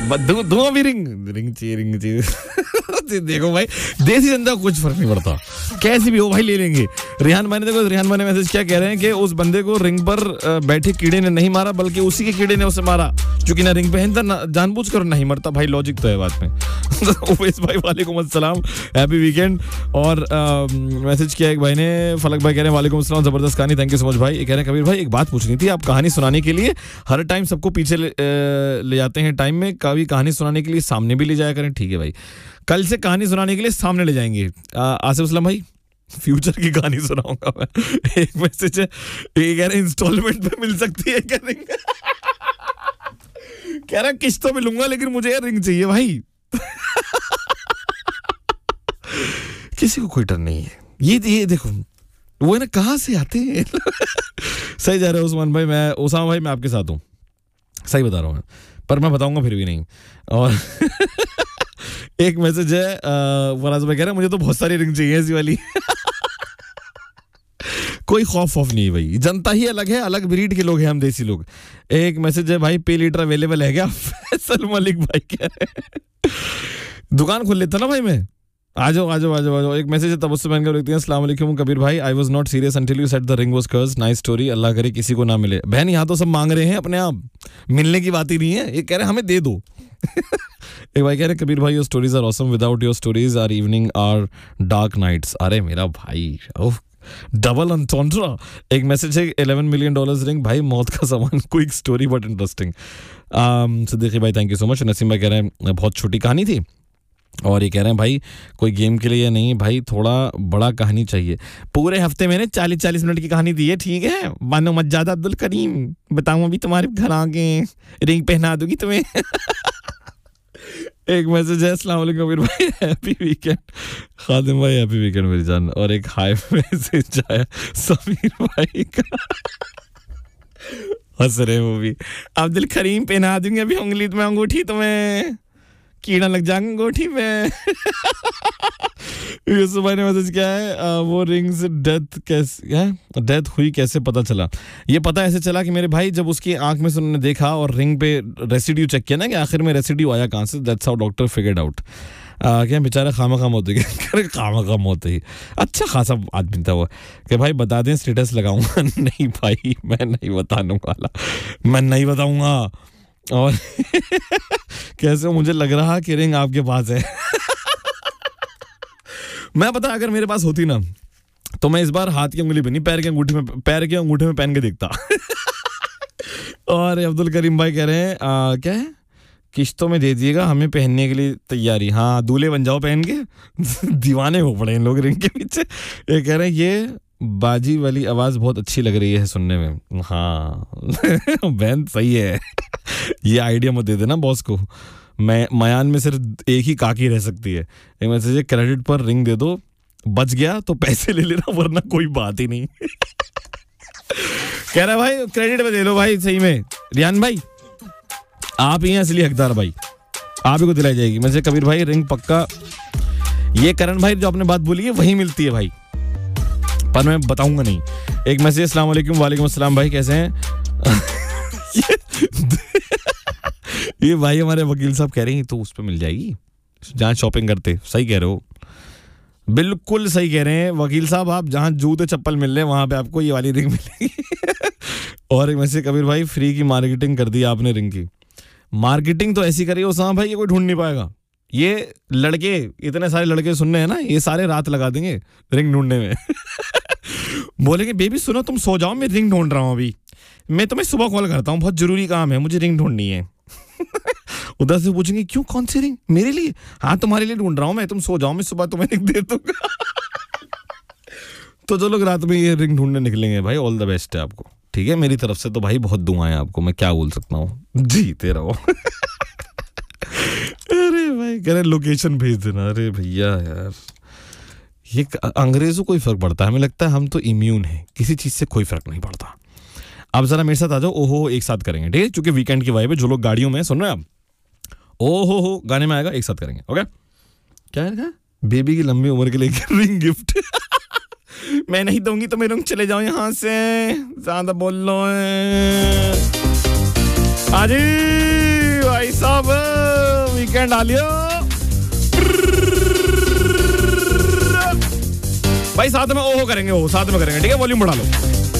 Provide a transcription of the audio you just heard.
दूंगा भी रिंग चाहिए देखो भाई, देसी जनता को कुछ फर्क नहीं पड़ता, कैसी भी हो भाई ले लेंगे। रिहान भाई ने मैसेज क्या कह रहे हैं कि उस बंदे को रिंग पर बैठे कीड़े ने नहीं मारा, बल्कि उसी के कीड़े ने उसे मारा, क्योंकि ना रिंग पे है ना जानबूझ कर नहीं मरता। भाई लॉजिक तो है बात में। उवैस भाई वालेकुम अस्सलाम, हैप्पी वीकेंड। और मैसेज किया एक भाई ने, फलक भाई कह रहे हैं वालेकुम अस्सलाम, जबरदस्त कहानी, थैंक यू सो मच भाई। कह रहे हैं कबीर भाई एक बात पूछनी थी, आप कहानी सुनाने के लिए हर टाइम सबको पीछे ले जाते हैं टाइम में, कभी कहानी सुनाने के लिए सामने भी ले जाया करें। ठीक है भाई, कल से कहानी सुनाने के लिए सामने ले जाएंगे। आसिफ असलम भाई फ्यूचर की कहानी सुनाऊंगा मैं। एक मैसेज है, ये कह रहे इंस्टॉलमेंट पे मिल सकती है क्या रिंग? कह रहा किस्तों में लूंगा लेकिन मुझे रिंग चाहिए भाई। किसी को कोई डर नहीं है। ये देखो वो है ना, कहाँ से आते हैं। सही जा रहे हो उस्मान भाई, उसामा भाई मैं आपके साथ हूँ, सही बता रहा हूँ पर मैं बताऊंगा फिर भी नहीं। और एक मैसेज है फराज भाई कह रहे हैं मुझे तो बहुत सारी रिंग चाहिए ऐसी वाली। कोई खौफ नहीं है भाई, जनता ही अलग है, अलग ब्रीड के लोग हैं हम देसी लोग। एक मैसेज है भाई पे लीटर अवेलेबल है क्या? फैसल मलिक भाई कह रहे हैं दुकान खोल लेता ना भाई मैं, आ जाओ। एक मैसेज है तबस्सुम बहन का, लिखती हैं अस्सलाम वालेकुम कबीर भाई, I was not serious until you said the ring was cursed, nice story, अल्लाह करे किसी को ना मिले। बहन यहाँ तो सब मांग रहे हैं अपने आप, मिलने की बात ही नहीं है, ये कह रहे हैं हमें दे दो। एक भाई कह रहे कबीर भाई your stories are awesome, without your stories are evening are dark nights. अरे मेरा भाई डबल एंटोंड्रा। एक मैसेज है 11 मिलियन डॉलर्स रिंग, भाई मौत का सामान, quick story but interesting. Siddiqui भाई thank you so much. Naseem भाई कह रहे हैं बहुत छोटी कहानी थी, और ये कह रहे हैं भाई कोई गेम के लिए नहीं भाई, थोड़ा बड़ा कहानी चाहिए। पूरे हफ्ते मैंने 40-40 मिनट की कहानी दी है, ठीक है मानो मत ज्यादा अब्दुल करीम, बताऊं अभी तुम्हारे घर आके रिंग पहना दूंगी तुम्हें। एक मैसेज है अस्सलाम वालेकुम कबीर भाई हैप्पी वीकेंड, खादिम भाई हैप्पी वीकेंड मेरी जान। और एक हाई मैसेज आया समीर भाई का, हंस रहे वो भी, अब्दुल करीम पहना दूंगी अभी उंगली में अंगूठी तुम्हें, कीड़ा लग जाएंगे अंगूठी में। यूसुफ भाई ने मैसेज किया है वो रिंग से डेथ हुई कैसे पता चला? ये पता ऐसे चला कि मेरे भाई जब उसकी आंख में से उन्होंने देखा और रिंग पे रेसिड्यू चेक किया ना कि आखिर में रेसिड्यू आया कहाँ से, that's how doctor figured out. क्या बेचारा खामा होते होते ही अच्छा खासा आदमी था वो, कि भाई बता दें स्टेटस लगाऊंगा। नहीं भाई मैं नहीं बताने वाला, मैं नहीं बताऊंगा। और कैसे मुझे लग रहा कि रिंग आपके पास है। मैं पता अगर मेरे पास होती ना तो मैं इस बार हाथ की उंगली पे नहीं पैर के अंगूठे में पहन के देखता। और अब्दुल करीम भाई कह रहे हैं क्या है, किश्तों में दे दिएगा हमें पहनने के लिए तैयारी, हाँ दूल्हे बन जाओ पहन के। दीवाने हो पड़े इन लोग रिंग के पीछे। ये कह रहे हैं ये बाजी वाली आवाज बहुत अच्छी लग रही है सुनने में। हाँ बहन सही है। ये आइडिया मत दे देना बॉस को, मैं मयान में सिर्फ एक ही काकी रह सकती है। एक मैसेज क्रेडिट पर रिंग दे दो, बच गया तो पैसे ले लेना वरना कोई बात ही नहीं। कह रहा भाई क्रेडिट पे दे लो भाई, सही में रियान भाई आप ही हैं असली हकदार भाई, आप ही को दिलाई जाएगी। मैं से कबीर भाई रिंग पक्का, ये करण भाई जो आपने बात बोली है वही मिलती है भाई, पर मैं बताऊंगा नहीं। एक मैसेज अस्सलाम वालेकुम, वालेकुम अस्सलाम भाई कैसे हैं? ये भाई हमारे वकील साहब कह रहे हैं तो उस पे मिल जाएगी जहाँ शॉपिंग करते। सही कह रहे हो, बिल्कुल सही कह रहे हैं वकील साहब, आप जहाँ जूते चप्पल मिल रहे हैं वहां पे आपको ये वाली रिंग मिलेगी। और एक मैसेज कबीर भाई फ्री की मार्केटिंग कर दी आपने रिंग की। मार्केटिंग तो ऐसी करी हो साहब भाई ये कोई ढूंढ नहीं पाएगा। ये लड़के इतने सारे लड़के सुन रहे हैं ना, ये सारे रात लगा देंगे रिंग ढूंढने में। बोलेंगे बेबी सुनो तुम सो जाओ मैं रिंग ढूंढ रहा हूँ, अभी मैं तुम्हें सुबह कॉल करता हूँ, बहुत जरूरी काम है मुझे रिंग ढूंढनी है। उधर से पूछेंगे क्यों कौन सी रिंग? मेरे लिए? हाँ तुम्हारे लिए ढूंढ रहा हूँ मैं, तुम सो जाओ मैं सुबह तुम्हें रिंग दे दूंगा। तो जो लोग रात में ये रिंग ढूंढने निकलेंगे भाई ऑल द बेस्ट है आपको, ठीक है मेरी तरफ से तो भाई बहुत दुआएं आपको, मैं क्या बोल सकता हूँ, जीते रहो। अरे भाई कह रहे लोकेशन भेज देना। अरे भैया यार ये अंग्रेजों को ही फर्क पड़ता है, हमें लगता है हम तो इम्यून है, किसी चीज से कोई फर्क नहीं पड़ता। आप जरा मेरे साथ आ जाओ, ओहो एक साथ करेंगे ठीक है, क्योंकि वीकेंड की वाइब है। जो लोग गाड़ियों में सुन रहे हैं आप, ओहो हो गाने में आएगा, एक साथ करेंगे ओके। क्या है बेबी की लंबी उम्र के लिए रिंग गिफ्ट। मैं नहीं दूंगी तो मेरे चले जाओ यहाँ से, ज्यादा बोल लो। भाई साहब सेकंड डालियो भाई, साथ में ओहो करेंगे, साथ में करेंगे, ठीक है, वॉल्यूम बढ़ा लो।